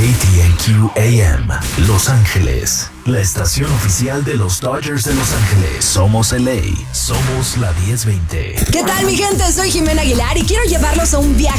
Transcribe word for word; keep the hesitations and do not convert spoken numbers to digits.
T N Q A M, Los Ángeles, la estación oficial de los Dodgers de Los Ángeles. Somos L A, somos la diez veinte. ¿Qué tal, mi gente? Soy Jimena Aguilar y quiero llevarlos a un viaje